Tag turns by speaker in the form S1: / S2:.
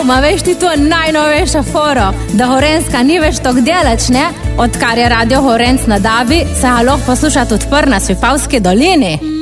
S1: ma veš ti to najnovejša foro, da Gorenjska ni več tok delač, ne? Odkar je Radio Gorenc na Dabi, se ga lahko poslušati odpr na Svipavski dolini.